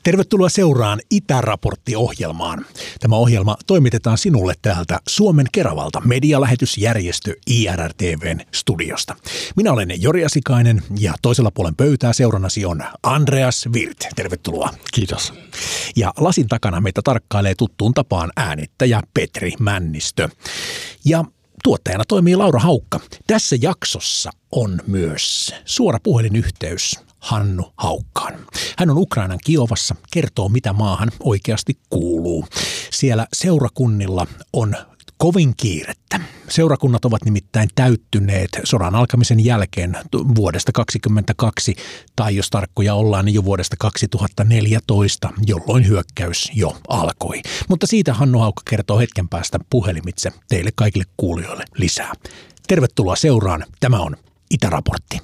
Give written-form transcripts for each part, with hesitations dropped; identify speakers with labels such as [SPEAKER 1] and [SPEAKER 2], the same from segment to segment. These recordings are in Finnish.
[SPEAKER 1] Tervetuloa seuraan Itäraportti-ohjelmaan. Tämä ohjelma toimitetaan sinulle täältä Suomen Keravalta medialähetysjärjestö IRR-TV:n studiosta. Minä olen Jori Asikainen ja toisella puolen pöytää seurannasi on Andreas Wirth. Tervetuloa.
[SPEAKER 2] Kiitos.
[SPEAKER 1] Ja lasin takana meitä tarkkailee tuttuun tapaan äänittäjä Petri Männistö. Ja tuottajana toimii Laura Haukka. Tässä jaksossa on myös suora puhelinyhteys Hannu Haukkaan. Hän on Ukrainan Kiovassa, kertoo mitä maahan oikeasti kuuluu. Siellä seurakunnilla on kovin kiirettä. Seurakunnat ovat nimittäin täyttyneet sodan alkamisen jälkeen vuodesta 2022, tai jos tarkkoja ollaan, niin jo vuodesta 2014, jolloin hyökkäys jo alkoi. Mutta siitä Hannu Haukka kertoo hetken päästä puhelimitse teille kaikille kuulijoille lisää. Tervetuloa seuraan. Tämä on Itäraportti.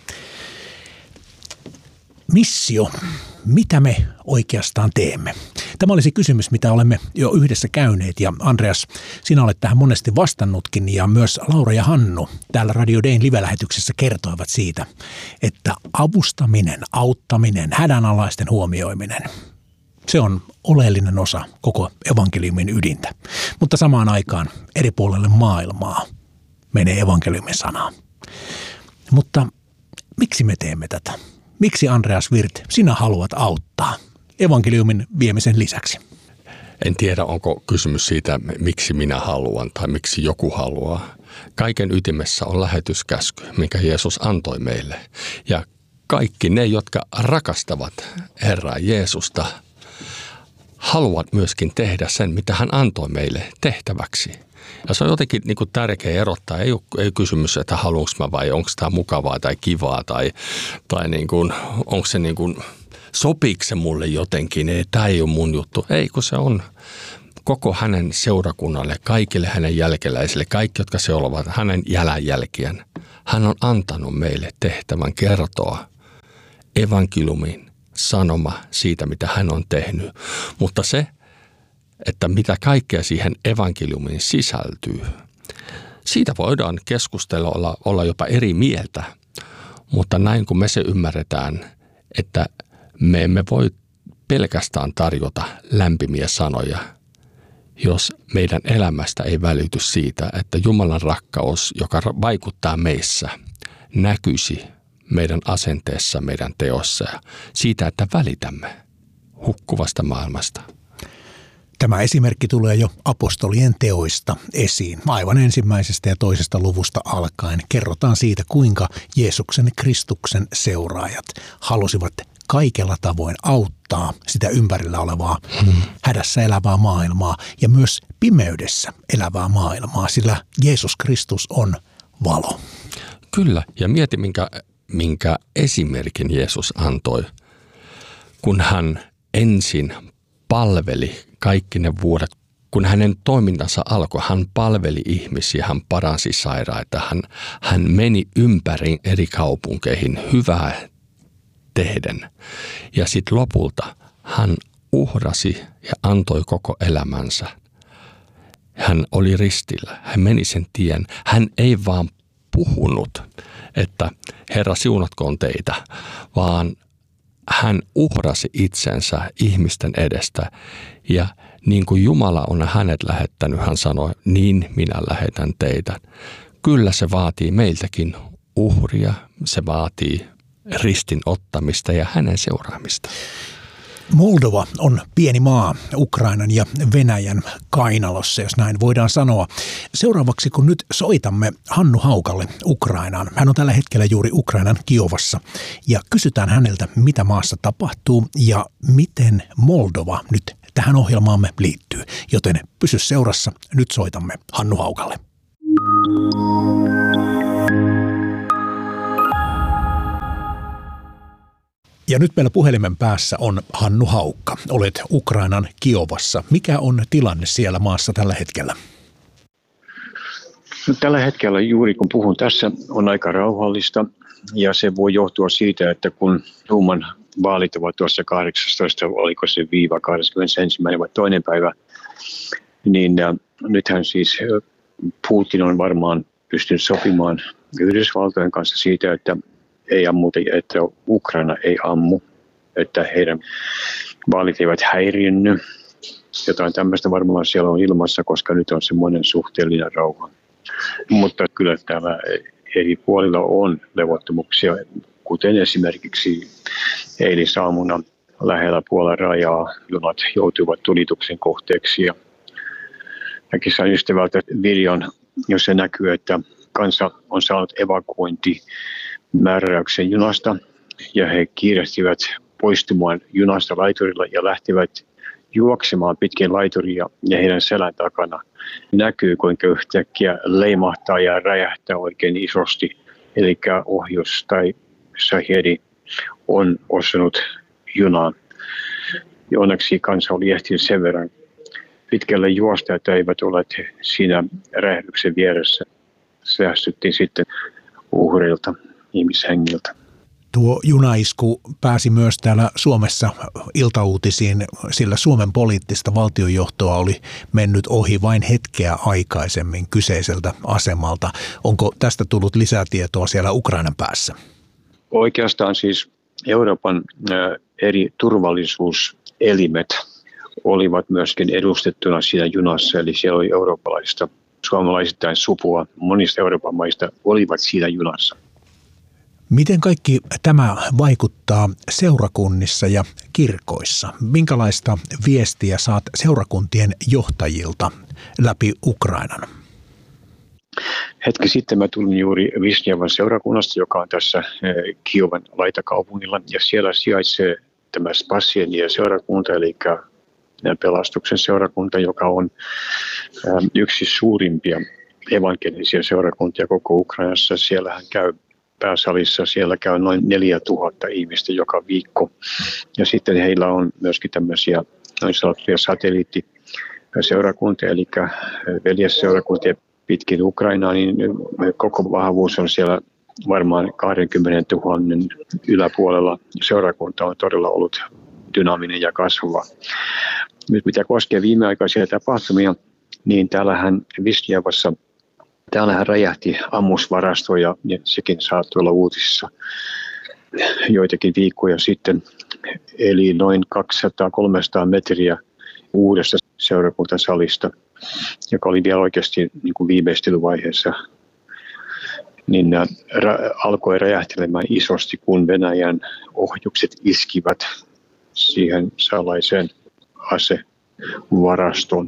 [SPEAKER 1] Missio. Mitä me oikeastaan teemme? Tämä olisi kysymys, mitä olemme jo yhdessä käyneet, ja Andreas, sinä olet tähän monesti vastannutkin, ja myös Laura ja Hannu täällä Radio Dayn live-lähetyksessä kertoivat siitä, että avustaminen, auttaminen, hädänalaisten huomioiminen, se on oleellinen osa koko evankeliumin ydintä. Mutta samaan aikaan eri puolelle maailmaa menee evankeliumin sanaa. Mutta miksi me teemme tätä? Miksi, Andreas Wirth, sinä haluat auttaa evankeliumin viemisen lisäksi?
[SPEAKER 2] En tiedä, onko kysymys siitä, miksi minä haluan tai miksi joku haluaa. Kaiken ytimessä on lähetyskäsky, minkä Jeesus antoi meille. Ja kaikki ne, jotka rakastavat Herraa Jeesusta, haluavat myöskin tehdä sen, mitä hän antoi meille tehtäväksi. Ja se on jotenkin niin kuin tärkeä erottaa. Ei ole kysymys, että haluanko mä vai onko tämä mukavaa tai kivaa tai niin kuin, onko se niin kuin, sopiiko se mulle jotenkin. Ei, tämä ei ole mun juttu. Ei, kun se on koko hänen seurakunnalle, kaikille hänen jälkeläisille, kaikki, jotka seuraavat hänen jalanjälkien. Hän on antanut meille tehtävän kertoa evankeliumin sanoma siitä, mitä hän on tehnyt. Mutta se, että mitä kaikkea siihen evankeliumiin sisältyy. Siitä voidaan keskustella, olla jopa eri mieltä, mutta näin kun me se ymmärretään, että me emme voi pelkästään tarjota lämpimiä sanoja, jos meidän elämästä ei välity siitä, että Jumalan rakkaus, joka vaikuttaa meissä, näkyisi meidän asenteessa, meidän teossa ja siitä, että välitämme hukkuvasta maailmasta.
[SPEAKER 1] Tämä esimerkki tulee jo apostolien teoista esiin. Aivan ensimmäisestä ja toisesta luvusta alkaen kerrotaan siitä, kuinka Jeesuksen Kristuksen seuraajat halusivat kaikella tavoin auttaa sitä ympärillä olevaa hädässä elävää maailmaa ja myös pimeydessä elävää maailmaa, sillä Jeesus Kristus on valo.
[SPEAKER 2] Kyllä, ja mieti minkä esimerkin Jeesus antoi, kun hän ensin palveli kaikki ne vuodet, kun hänen toimintansa alkoi, hän palveli ihmisiä, hän paransi sairaita, hän meni ympäri eri kaupunkeihin hyvää tehden. Ja sitten lopulta hän uhrasi ja antoi koko elämänsä. Hän oli ristillä, hän meni sen tien. Hän ei vaan puhunut, että Herra siunatkoon teitä, vaan hän uhrasi itsensä ihmisten edestä ja niin kuin Jumala on hänet lähettänyt, hän sanoi, niin minä lähetän teitä. Kyllä se vaatii meiltäkin uhria, se vaatii ristin ottamista ja hänen seuraamista.
[SPEAKER 1] Moldova on pieni maa Ukrainan ja Venäjän kainalossa, jos näin voidaan sanoa. Seuraavaksi, kun nyt soitamme Hannu Haukalle Ukrainaan, hän on tällä hetkellä juuri Ukrainan Kiovassa, ja kysytään häneltä, mitä maassa tapahtuu ja miten Moldova nyt tähän ohjelmaamme liittyy. Joten pysy seurassa, nyt soitamme Hannu Haukalle. Ja nyt meillä puhelimen päässä on Hannu Haukka. Olet Ukrainan Kiovassa. Mikä on tilanne siellä maassa tällä hetkellä?
[SPEAKER 3] No, tällä hetkellä juuri kun puhun tässä on aika rauhallista ja se voi johtua siitä, että kun Duuman vaalit ovat tuossa 18, oliko se 21. vai toinen päivä, niin nythän siis Putin on varmaan pystynyt sopimaan Yhdysvaltojen kanssa siitä, että ei ammuta, että Ukraina ei ammu, että heidän vaalit eivät häiriinny. Jotain tämmöistä varmaan siellä on ilmassa, koska nyt on semmoinen suhteellinen rauha. Mutta kyllä täällä eri puolilla on levottomuuksia, kuten esimerkiksi eilisaamuna lähellä Puolan rajaa junat joutuivat tulituksen kohteeksi. Ja mäkin sain ystävältä videon, jossa näkyy, että kansa on saanut evakuointimääräyksen junasta ja he kiirestivät poistumaan junasta laiturilla ja lähtivät juoksemaan pitkin laituria ja heidän selän takana näkyy, kuinka yhtäkkiä leimahtaa ja räjähtää oikein isosti. Eli ohjus tai Shahedi on osunut junaan. Ja onneksi kansa oli ehtinyt sen verran pitkälle juosta, että eivät ole siinä räjähdyksen vieressä. Säästyttiin sitten uhreilta, ihmishengiltä.
[SPEAKER 1] Tuo junaisku pääsi myös täällä Suomessa iltauutisiin, sillä Suomen poliittista valtionjohtoa oli mennyt ohi vain hetkeä aikaisemmin kyseiseltä asemalta. Onko tästä tullut lisätietoa siellä Ukrainan päässä? Oikeastaan
[SPEAKER 3] siis Euroopan eri turvallisuuselimet olivat myöskin edustettuna siinä junassa, eli siellä oli eurooppalaista, suomalaisittain supua, monista Euroopan maista olivat siinä junassa.
[SPEAKER 1] Miten kaikki tämä vaikuttaa seurakunnissa ja kirkoissa? Minkälaista viestiä saat seurakuntien johtajilta läpi Ukrainan?
[SPEAKER 3] Hetki sitten mä tulin juuri Visnjavan seurakunnasta, joka on tässä Kiovan laitakaupungilla. Ja siellä sijaitsee tämä Spassienien seurakunta, eli pelastuksen seurakunta, joka on yksi suurimpia evankelisia seurakuntia koko Ukrainassa. Siellähän käy pääsalissa, siellä käy noin 4000 ihmistä joka viikko. Ja sitten heillä on myöskin tämmöisiä noin sanottuja satelliittiseurakuntia, eli veljesseurakuntia pitkin Ukrainaa, niin koko vahvuus on siellä varmaan 20 000 yläpuolella. Seurakunta on todella ollut dynaaminen ja kasvava. Nyt mitä koskee viimeaikaisia tapahtumia, niin täällähän Visnjavassa täällähän räjähti ammusvarasto ja sekin saattoi olla uutisissa joitakin viikkoja sitten. Eli noin 200-300 metriä uudesta seurakuntasalista, joka oli vielä oikeasti niin kuin viimeistelyvaiheessa, niin alkoi räjähtelemään isosti, kun Venäjän ohjukset iskivät siihen salaiseen asevarastoon.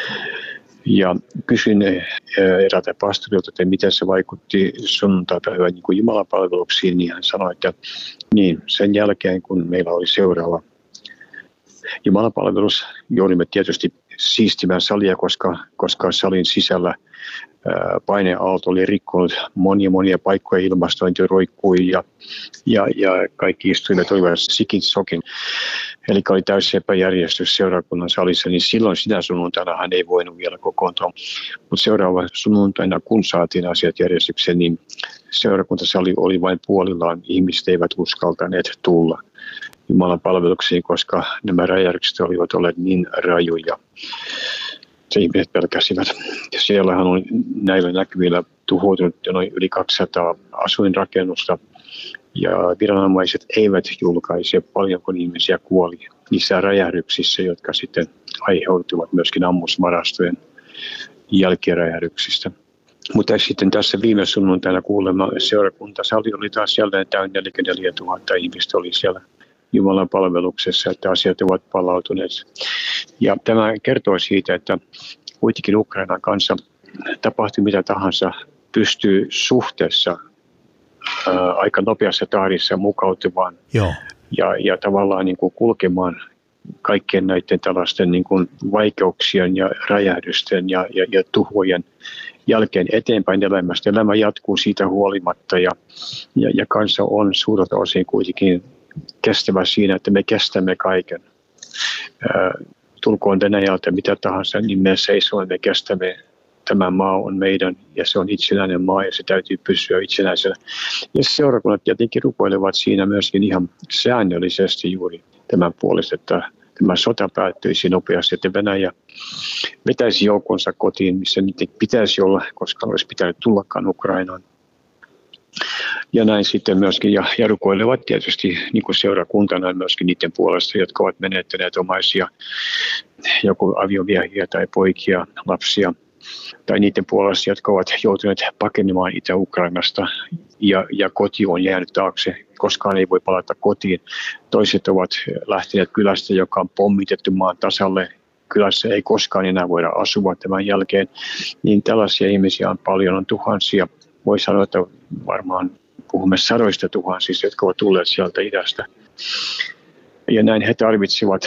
[SPEAKER 3] Ja kysyin eräältä pastorilta, että miten se vaikutti sunnuntaipäivän niin kuin jumalapalveluksiin, niin hän sanoi, että niin, sen jälkeen kun meillä oli seuraava jumalapalvelus, joudumme tietysti siistimään salia, koska salin sisällä paineaalto oli rikkonut monia paikkoja, ilmastointi roikkui ja kaikki istuimet olivat sikin sokin. Eli oli täysin epäjärjestys seurakunnan salissa, niin silloin sinä sunnuntaina hän ei voinut vielä kokoontua. Mutta seuraava sunnuntaina, kun saatiin asiat järjestykseen, niin seurakuntasali oli vain puolillaan. Ihmiset eivät uskaltaneet tulla Jumalan palveluksiin, koska nämä räjähdykset olivat olleet niin rajuja. Se ihmiset pelkäsivät. Ja siellähän on näillä näkyvillä tuhoutunut noin yli 200 asuinrakennusta. Ja viranomaiset eivät julkaise paljonko ihmisiä kuoli niissä räjähdyksissä, jotka sitten aiheutuvat myöskin ammusvarastojen jälkiräjähdyksistä. Mutta sitten tässä viime sunnuntaina kuulemma seurakuntasali oli taas jälleen täynnä, eli 4000 ihmistä oli siellä Jumalan palveluksessa, että asiat ovat palautuneet. Ja tämä kertoo siitä, että kuitenkin Ukrainan kanssa tapahtui mitä tahansa, pystyy suhteessa aika nopeassa tahdissa mukautumaan.
[SPEAKER 1] Joo.
[SPEAKER 3] Ja tavallaan niin kuin kulkemaan kaikkien näiden tällaisten niin kuin vaikeuksien ja räjähdysten ja tuhojen jälkeen eteenpäin elämästä. Elämä jatkuu siitä huolimatta ja kansa on suurelta osin kuitenkin kestävä siinä, että me kestämme kaiken. Tulkoon Venäjältä mitä tahansa, niin me seisomme, me kestämme. Tämä maa on meidän ja se on itsenäinen maa ja se täytyy pysyä itsenäisenä. Ja seurakunnat tietenkin rukoilevat siinä myöskin ihan säännöllisesti juuri tämän puolesta, että tämä sota päättyisi nopeasti, että Venäjä vetäisi joukkonsa kotiin, missä niitä pitäisi olla, koska olisi pitänyt tullakaan Ukrainaan. Ja näin sitten myöskin, ja rukoilevat tietysti niin kuin seurakuntana myöskin niiden puolesta, jotka ovat menettäneet omaisia, joko aviomiehiä tai poikia, lapsia, tai niiden puolesta, jotka ovat joutuneet pakenemaan Itä-Ukrainasta, ja koti on jäänyt taakse, koskaan ei voi palata kotiin. Toiset ovat lähteneet kylästä, joka on pommitettu maan tasalle. Kylässä ei koskaan enää voida asua tämän jälkeen, niin tällaisia ihmisiä on paljon, on tuhansia. Voi sanoa, että varmaan puhumme sadoista tuhansista, jotka ovat tulleet sieltä idästä. Ja näin he tarvitsevat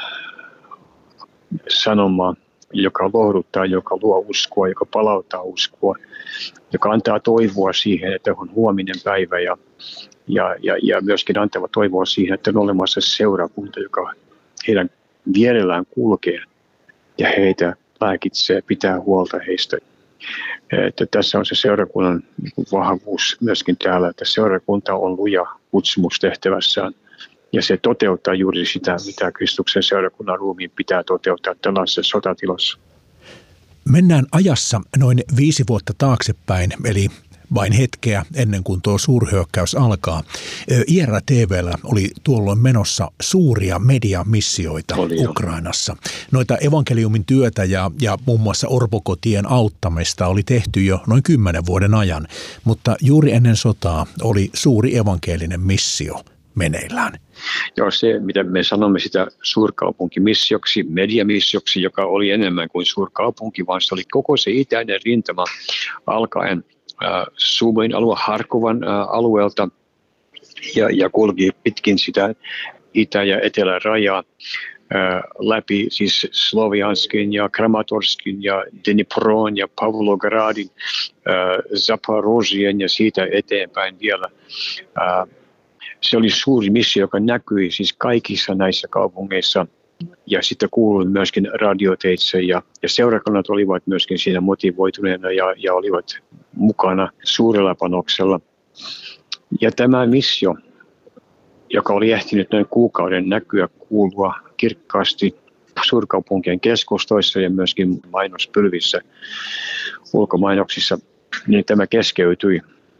[SPEAKER 3] sanomaa, joka lohduttaa, joka luo uskoa, joka palauttaa uskoa, joka antaa toivoa siihen, että on huominen päivä ja myöskin antaa toivoa siihen, että on olemassa seurakunta, joka heidän vierellään kulkee ja heitä lääkitsee, pitää huolta heistä. Että tässä on se seurakunnan vahvuus myöskin täällä, että seurakunta on luja kutsumustehtävässään ja se toteuttaa juuri sitä, mitä Kristuksen seurakunnan ruumiin pitää toteuttaa tällaisessa sotatilassa.
[SPEAKER 1] Mennään ajassa noin 5 vuotta taaksepäin, eli vain hetkeä ennen kuin tuo suurhyökkäys alkaa. IRTV:llä oli tuolloin menossa suuria mediamissioita Ukrainassa. Noita evankeliumin työtä ja muun muassa orpokotien auttamista oli tehty jo noin 10 vuoden ajan, mutta juuri ennen sotaa oli suuri evankelinen missio meneillään.
[SPEAKER 3] Joo, se, mitä me sanomme sitä suurkaupunkimissioksi, mediamissioksi, joka oli enemmän kuin suurkaupunki, vaan se oli koko se itäinen rintama alkaen Sumin alue, Harkovan alueelta ja kulki pitkin sitä itä- ja etelärajaa läpi siis Slovianskin ja Kramatorskin ja Dnipron ja Pavlogradin, Zaporozhien ja siitä eteenpäin vielä. Se oli suuri missio, joka näkyi siis kaikissa näissä kaupungeissa ja sitten kuului myöskin radioteitse ja seurakunnat olivat myöskin siinä motivoituneena ja olivat mukana suurella panoksella. Ja tämä missio, joka oli ehtinyt noin kuukauden näkyä kuulua kirkkaasti suurkaupunkien keskustoissa ja myöskin mainospylvissä, ulkomainoksissa, niin tämä keskeytyi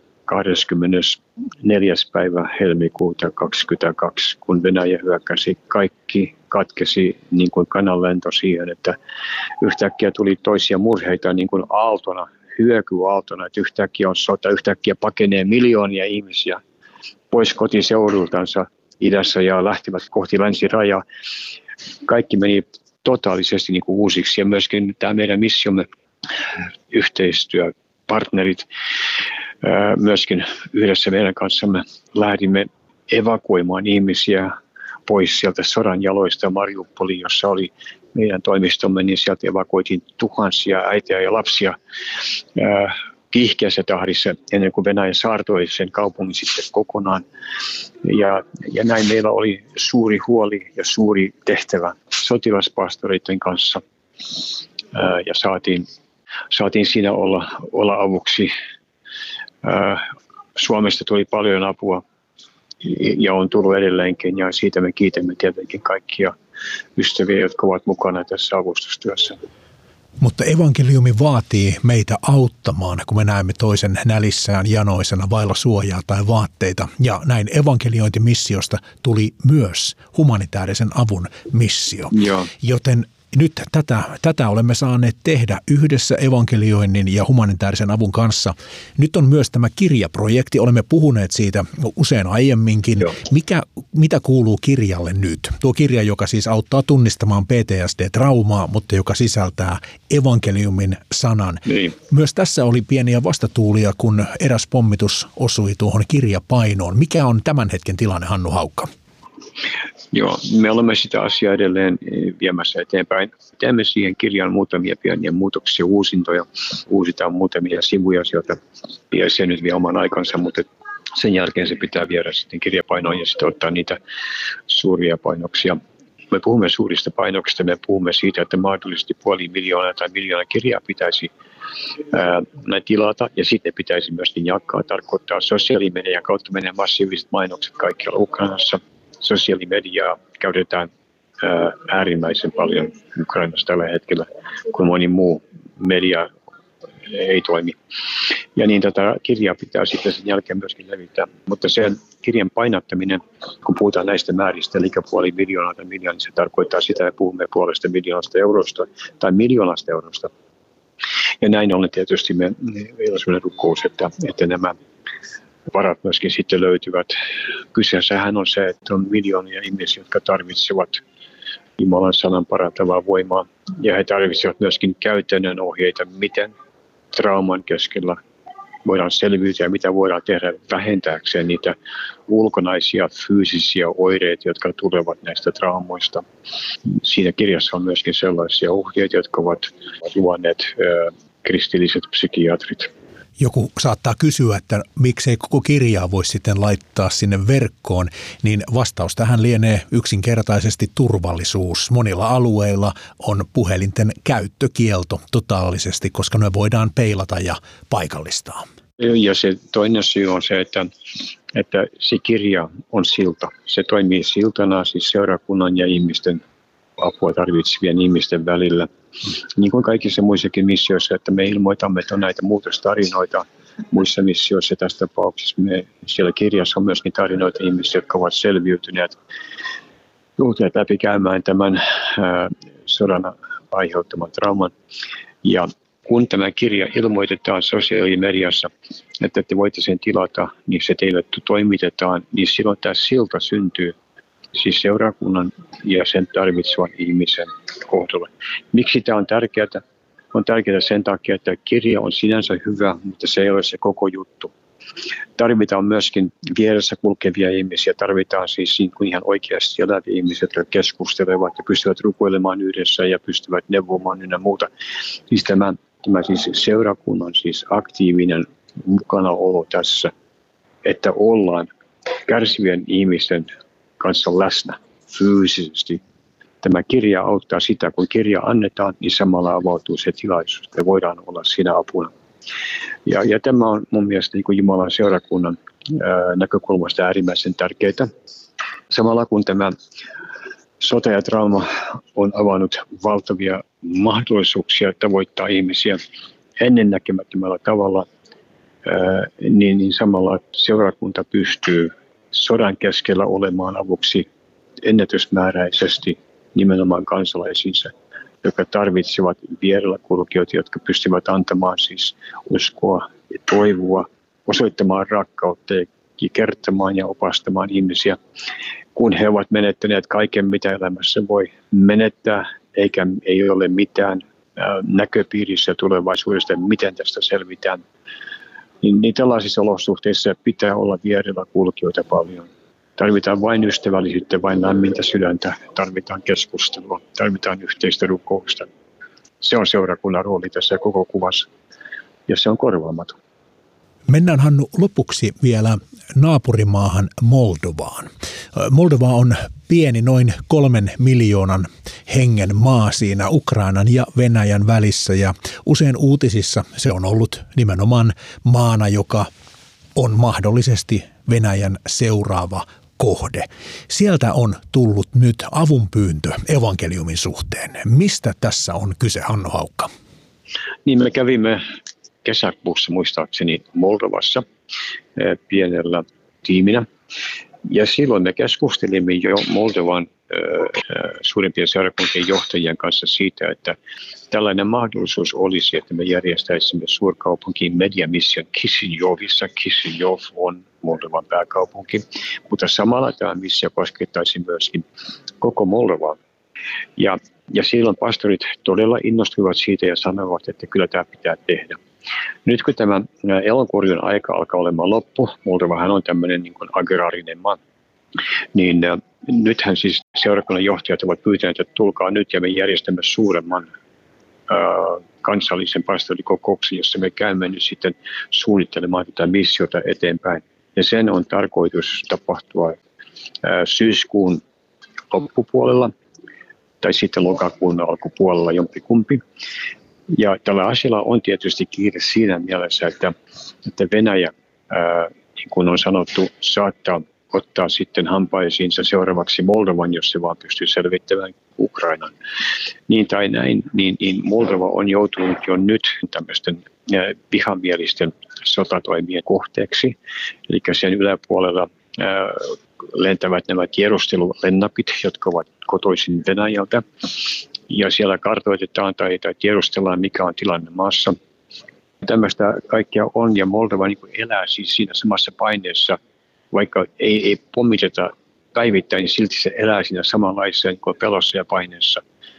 [SPEAKER 3] 24. päivä helmikuuta 2022, kun Venäjä hyökkäsi. Kaikki katkesi niin kuin kananlento siihen, että yhtäkkiä tuli toisia murheita niin kuin aaltona, hyökyaaltona, että yhtäkkiä on sota, yhtäkkiä pakenee miljoonia ihmisiä pois kotiseudultansa idässä ja lähtivät kohti länsirajaa. Kaikki meni totaalisesti niin kuin uusiksi ja myöskin tämä meidän missiomme yhteistyöpartnerit myöskin yhdessä meidän kanssamme lähdimme evakuoimaan ihmisiä pois sieltä sodan jaloista Mariupoliin, jossa oli meidän toimistomme, niin sieltä evakuoitiin tuhansia äitejä ja lapsia kiihkeässä tahdissa ennen kuin Venäjä saartoi sen kaupungin sitten kokonaan. Ja näin meillä oli suuri huoli ja suuri tehtävä sotilaspastoreiden kanssa ja saatiin siinä olla avuksi. Suomesta tuli paljon apua ja on tullut edelleenkin ja siitä me kiitämme tietenkin kaikkia ystäviä, jotka ovat mukana tässä avustustyössä.
[SPEAKER 1] Mutta evankeliumi vaatii meitä auttamaan, kun me näemme toisen nälissään janoisena vailla suojaa tai vaatteita. Ja näin evankeliointimissiosta tuli myös humanitaarisen avun missio.
[SPEAKER 3] Joo.
[SPEAKER 1] Joten nyt tätä olemme saaneet tehdä yhdessä evankelioinnin ja humanitaarisen avun kanssa. Nyt on myös tämä kirjaprojekti, olemme puhuneet siitä usein aiemminkin. Mitä kuuluu kirjalle nyt? Tuo kirja, joka siis auttaa tunnistamaan PTSD-traumaa, mutta joka sisältää evankeliumin sanan.
[SPEAKER 3] Niin.
[SPEAKER 1] Myös tässä oli pieniä vastatuulia, kun eräs pommitus osui tuohon kirjapainoon. Mikä on tämän hetken tilanne, Hannu Haukka?
[SPEAKER 3] Joo, me olemme sitä asiaa edelleen viemässä eteenpäin. Teemme siihen kirjaan muutamia pieniä muutoksia, uusintoja. Uusitaan muutamia sivuja sieltä. Ja se nyt vie oman aikansa, mutta sen jälkeen se pitää viedä sitten kirjapainoon ja sitten ottaa niitä suuria painoksia. Me puhumme suurista painoksista, me puhumme siitä, että mahdollisesti 500,000 tai 1 miljoona kirjaa pitäisi tilata ja sitten pitäisi myöskin jakaa. Tarkoittaa sosiaalimedian kautta menee massiiviset mainokset kaikkialla Ukrainassa. Sosiaalimediaa käytetään äärimmäisen paljon Ukrainassa tällä hetkellä, kun moni muu media ei toimi. Ja niin tätä kirjaa pitää sitten sen jälkeen myöskin levittää. Mutta sen kirjan painattaminen, kun puhutaan näistä määristä, eli 500 000 tai miljoonaa, se tarkoittaa sitä, että puhumme 500 miljoonasta eurosta tai miljoonasta eurosta. Ja näin ollen tietysti meillä on sellainen rukous, että nämä varat myöskin sitten löytyvät. Kyseessähän on se, että on miljoonia ihmisiä, jotka tarvitsevat Jumalan sanan parantavaa voimaa. Ja he tarvitsevat myöskin käytännön ohjeita, miten trauman keskellä voidaan selviytyä ja mitä voidaan tehdä vähentääkseen niitä ulkonaisia fyysisiä oireita, jotka tulevat näistä traumoista. Siinä kirjassa on myöskin sellaisia ohjeita, jotka ovat luonneet kristilliset psykiatrit.
[SPEAKER 1] Joku saattaa kysyä, että miksei koko kirjaa voisi sitten laittaa sinne verkkoon, niin vastaus tähän lienee yksinkertaisesti turvallisuus. Monilla alueilla on puhelinten käyttökielto totaalisesti, koska ne voidaan peilata ja paikallistaa.
[SPEAKER 3] Ja se toinen syy on se, että se kirja on silta. Se toimii siltana siis seurakunnan ja ihmisten apua tarvitsevien ihmisten välillä. Niin kuin kaikissa muissakin missioissa, että me ilmoitamme, että on näitä muutostarinoita muissa missioissa. Tässä tapauksessa siellä kirjassa on myöskin tarinoita ihmisiä, jotka ovat selviytyneet joutuneet läpikäymään tämän sodan aiheuttaman trauman. Ja kun tämä kirja ilmoitetaan sosiaalimediassa, että te voitte sen tilata, niin se teille toimitetaan, niin silloin tämä silta syntyy. Siis seurakunnan ja sen tarvitsevan ihmisen kohdalla. Miksi tämä on tärkeää? On tärkeää sen takia, että kirja on sinänsä hyvä, mutta se ei ole se koko juttu. Tarvitaan myöskin vieressä kulkevia ihmisiä, tarvitaan siis ihan oikeasti eläviä ihmisiä, jotka keskustelevat ja pystyvät rukoilemaan yhdessä ja pystyvät neuvomaan ynnä muuta. Siis tämä siis seurakunnan siis aktiivinen mukanaolo tässä, että ollaan kärsivien ihmisten kanssa läsnä fyysisesti. Tämä kirja auttaa sitä, kun kirja annetaan, niin samalla avautuu se tilaisuus, että voidaan olla siinä apuna. Ja tämä on mun mielestä niin kuin Jumalan seurakunnan näkökulmasta äärimmäisen tärkeää. Samalla kun tämä sota ja trauma on avannut valtavia mahdollisuuksia tavoittaa ihmisiä ennennäkemättömällä tavalla, niin samalla seurakunta pystyy sodan keskellä olemaan avuksi ennätysmääräisesti nimenomaan kansalaisiinsa, jotka tarvitsevat vierellä kulkijoita, jotka pystyvät antamaan siis uskoa ja toivoa, osoittamaan rakkautta ja kertomaan ja opastamaan ihmisiä, kun he ovat menettäneet kaiken, mitä elämässä voi menettää, eikä ei ole mitään näköpiirissä tulevaisuudesta, miten tästä selvitään. Niin tällaisissa olosuhteissa pitää olla vierellä kulkijoita paljon. Tarvitaan vain ystävällisyyttä, vain lämmintä sydäntä, tarvitaan keskustelua, tarvitaan yhteistä rukousta. Se on seurakunnan rooli tässä koko kuvassa ja se on korvaamaton.
[SPEAKER 1] Mennään Hannu lopuksi vielä naapurimaahan Moldovaan. Moldova on pieni, noin 3 miljoonan hengen maa siinä Ukrainan ja Venäjän välissä ja usein uutisissa se on ollut nimenomaan maana, joka on mahdollisesti Venäjän seuraava kohde. Sieltä on tullut nyt avunpyyntö evankeliumin suhteen. Mistä tässä on kyse, Hannu Haukka?
[SPEAKER 3] Niin me kävimme kesäkuussa muistaakseni Moldovassa pienellä tiiminä. Ja silloin me keskustelimme jo Moldovan suurimpien seurakuntien johtajien kanssa siitä, että tällainen mahdollisuus olisi, että me järjestäisimme suurkaupunkiin mediamission Kishinyovissa. Kishinyov on Moldovan pääkaupunki, mutta samalla tämä missio koskettaisi myöskin koko Moldovaa. Ja silloin pastorit todella innostuivat siitä ja sanoivat, että kyllä tämä pitää tehdä. Nyt kun tämä elonkorjun aika alkaa olemaan loppu, Moldovahan on tämmöinen niin kuin agraarinen maa, niin nythän siis seurakunnan johtajat ovat pyytäneet, että tulkaa nyt ja me järjestämme suuremman kansallisen pastorikokouksen, jossa me käymme nyt sitten suunnittelemaan tätä missiota eteenpäin. Ja sen on tarkoitus tapahtua syyskuun loppupuolella tai sitten lokakuun alkupuolella jompikumpi. Ja tällä asialla on tietysti kiire siinä mielessä, että Venäjä, niin kuin on sanottu, saattaa ottaa sitten hampaisiinsa seuraavaksi Moldovan, jos se vaan pystyy selvittämään Ukrainan. Niin tai näin, niin Moldova on joutunut jo nyt tämmöisten vihamielisten sotatoimien kohteeksi. Eli sen yläpuolella lentävät nämä tiedustelulennokit, jotka ovat kotoisin Venäjältä. Ja siellä kartoitetaan tai tiedustellaan, mikä on tilanne maassa. Tämmöistä kaikkea on, ja Moldova niin elää siis siinä samassa paineessa, vaikka ei pommiteta päivittäin, niin silti se elää siinä samanlaisessa niin pelossa ja paineessa,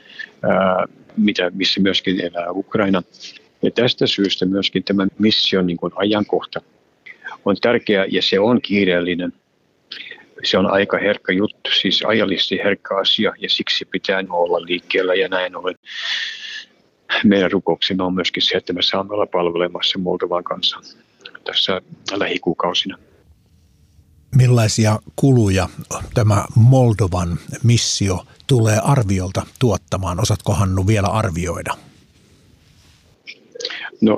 [SPEAKER 3] missä myöskin elää Ukraina. Ja tästä syystä myöskin tämä mission niin ajankohta on tärkeä, ja se on kiireellinen. Se on aika herkkä juttu, siis ajallisesti herkkä asia, ja siksi pitää olla liikkeellä, ja näin ollen. Meidän rukouksemme on myöskin se, että me saamme olla palvelemassa Moldovan kanssa tässä lähikuukausina.
[SPEAKER 1] Millaisia kuluja tämä Moldovan missio tulee arviolta tuottamaan? Osaatko, Hannu, vielä arvioida? No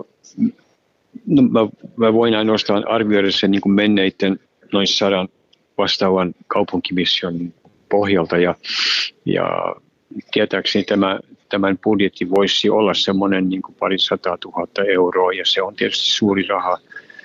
[SPEAKER 1] mä voin ainoastaan arvioida sen niin kuin menneiden noin 100 vastaavan kaupunkimission pohjalta, ja tietääkseni tämän budjetti voisi olla semmoinen niin kuin 200 000 euroa, ja se on tietysti suuri raha.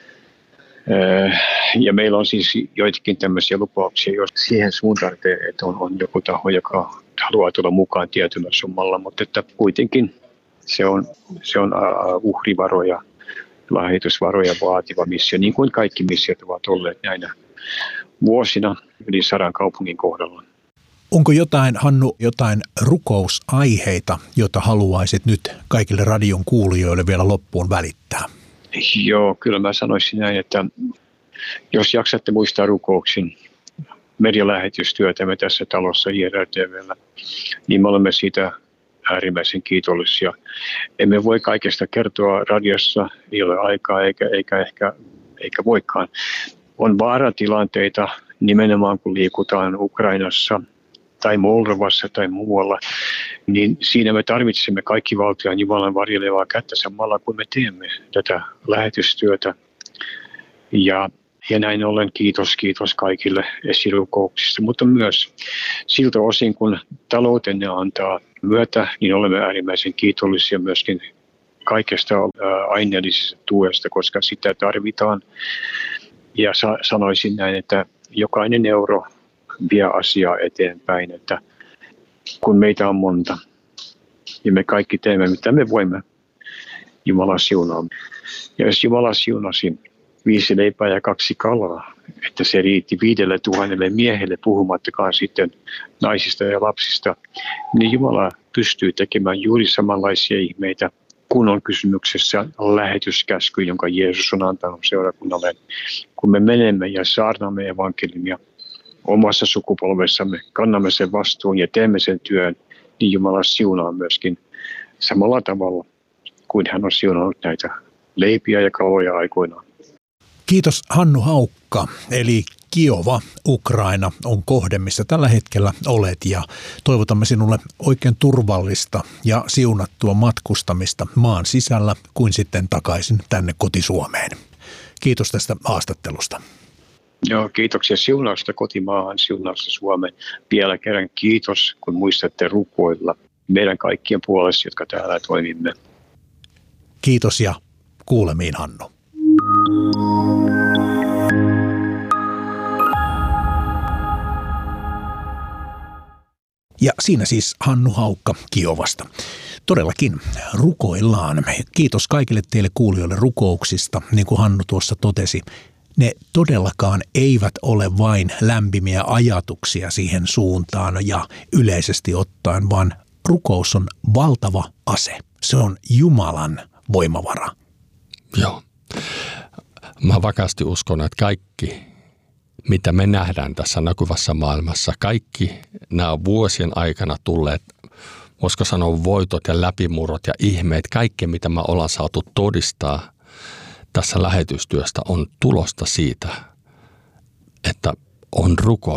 [SPEAKER 1] Ja meillä on siis joitakin tämmöisiä lupauksia, jos siihen suuntaan, että on joku taho, joka haluaa tulla mukaan tietyllä summalla, mutta että kuitenkin se on uhrivaroja, lahjoitusvaroja vaativa missio, niin kuin kaikki missiot ovat olleet näinä vuosina yli 100 kaupungin kohdalla. Onko Hannu, jotain rukousaiheita, joita haluaisit nyt kaikille radion kuulijoille vielä loppuun välittää?
[SPEAKER 3] Joo, kyllä mä sanoisin näin, että jos jaksatte muistaa rukouksin medialähetystyötämme tässä talossa IRTV:llä, niin me olemme siitä äärimmäisen kiitollisia. Emme voi kaikesta kertoa radiossa, ei ole aikaa eikä voikaan. On vaaratilanteita nimenomaan, kun liikutaan Ukrainassa tai Moldovassa tai muualla, niin siinä me tarvitsemme kaikki valtion Jumalan varjelevaa kättä samalla, kun me teemme tätä lähetystyötä. Ja näin ollen kiitos kaikille esirukouksista, mutta myös siltä osin, kun taloutenne antaa myötä, niin olemme äärimmäisen kiitollisia myöskin kaikesta aineellisesta tuesta, koska sitä tarvitaan. Ja sanoisin näin, että jokainen euro vie asiaa eteenpäin, että kun meitä on monta ja me kaikki teemme mitä me voimme, Jumala siunaa. Ja jos Jumala siunasi 5 leipää ja 2 kalaa, että se riitti 5 000 miehelle, puhumattakaan sitten naisista ja lapsista, niin Jumala pystyy tekemään juuri samanlaisia ihmeitä, kun on kysymyksessä lähetyskäsky, jonka Jeesus on antanut seurakunnalle. Kun me menemme ja saarnaamme evankeliumia omassa sukupolvessamme, kannamme sen vastuun ja teemme sen työn, niin Jumala siunaa myöskin samalla tavalla kuin hän on siunannut näitä leipiä ja kaloja aikoinaan.
[SPEAKER 1] Kiitos, Hannu Haukka. Eli Kiova, Ukraina on kohde, missä tällä hetkellä olet, ja toivotamme sinulle oikein turvallista ja siunattua matkustamista maan sisällä kuin sitten takaisin tänne koti-Suomeen. Kiitos tästä haastattelusta.
[SPEAKER 3] Joo, kiitoksia siunausta kotimaahan, siunausta Suomeen. Vielä kerran kiitos, kun muistatte rukoilla meidän kaikkien puolesta, jotka täällä toimimme.
[SPEAKER 1] Kiitos ja kuulemiin, Hannu. Ja siinä siis Hannu Haukka Kiovasta. Todellakin rukoillaan. Kiitos kaikille teille kuulijoille rukouksista, niin kuin Hannu tuossa totesi. Ne todellakaan eivät ole vain lämpimiä ajatuksia siihen suuntaan ja yleisesti ottaen, vaan rukous on valtava ase. Se on Jumalan voimavara.
[SPEAKER 2] Joo. Mä vakaasti uskon, että kaikki, mitä me nähdään tässä näkyvässä maailmassa, kaikki nämä vuosien aikana tulleet, voisiko sanoa voitot ja läpimurrot ja ihmeet, kaikki mitä me ollaan saatu todistaa tässä lähetystyöstä on tulosta siitä, että on rukoiltu.